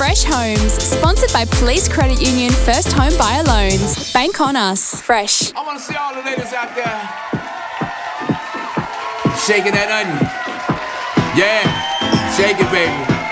Fresh Homes, sponsored by Police Credit Union First Home Buyer Loans. Bank on us. Fresh. I want to see all the ladies out there shaking that onion. Yeah, shake it, baby.